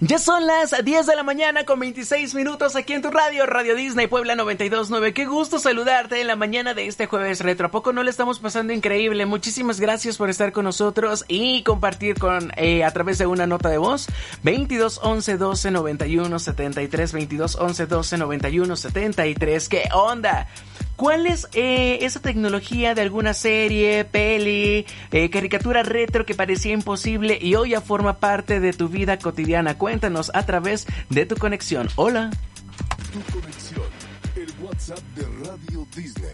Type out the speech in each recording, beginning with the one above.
Ya son las 10 de la mañana con 26 minutos aquí en tu radio, Radio Disney Puebla 92.9. Qué gusto saludarte en la mañana de este jueves retro. ¿A poco no le estamos pasando increíble? Muchísimas gracias por estar con nosotros y compartir a través de una nota de voz. 22 11 12 91 73, 22 11 12 91 73. ¿Qué onda? ¿Cuál es esa tecnología de alguna serie, peli, caricatura retro que parecía imposible y hoy ya forma parte de tu vida cotidiana? Cuéntanos a través de tu conexión. Hola. Tu conexión, el WhatsApp de Radio Disney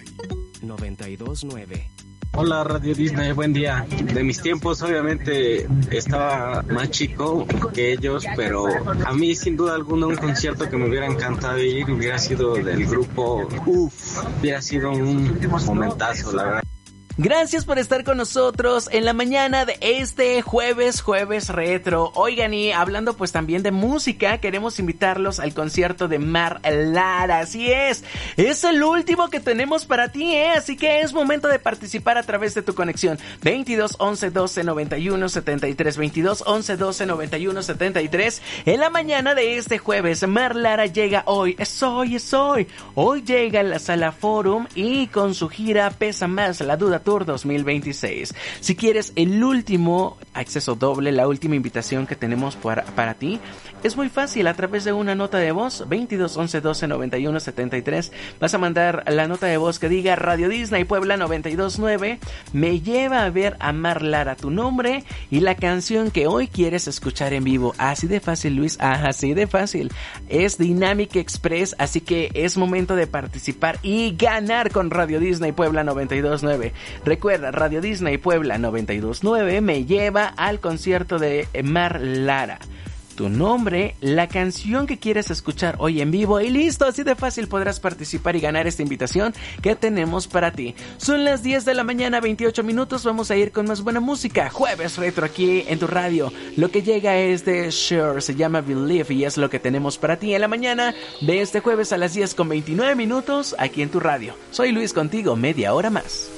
92.9. Hola Radio Disney, buen día. De mis tiempos obviamente estaba más chico que ellos, pero a mí sin duda alguna un concierto que me hubiera encantado ir hubiera sido del grupo hubiera sido un momentazo, la verdad. Gracias por estar con nosotros en la mañana de este jueves retro. Oigan, y hablando pues también de música, queremos invitarlos al concierto de Mar Lara. Así es el último que tenemos para ti, así que es momento de participar a través de tu conexión. 22 11 12 91 73, 22 11 12 91 73. En la mañana de este jueves, Mar Lara llega hoy. Es hoy. Hoy llega a la Sala Forum y con su gira Pesa Más la Duda Tour 2026. Si quieres el último acceso doble, la última invitación que tenemos para ti, es muy fácil. A través de una nota de voz, 22 11 12 91 73, vas a mandar la nota de voz que diga Radio Disney Puebla 92.9 me lleva a ver a Mar Lara, tu nombre y la canción que hoy quieres escuchar en vivo. Así de fácil, Luis, así de fácil. Es Dynamic Express, así que es momento de participar y ganar con Radio Disney Puebla 92.9. Recuerda, Radio Disney Puebla 92.9 me lleva al concierto de Mar Lara. Tu nombre, la canción que quieres escuchar hoy en vivo y listo, así de fácil podrás participar y ganar esta invitación que tenemos para ti. Son las 10 de la mañana, 28 minutos, vamos a ir con más buena música. Jueves retro aquí en tu radio. Lo que llega es de Cher, se llama Believe y es lo que tenemos para ti en la mañana de este jueves a las 10 con 29 minutos aquí en tu radio. Soy Luis contigo, media hora más.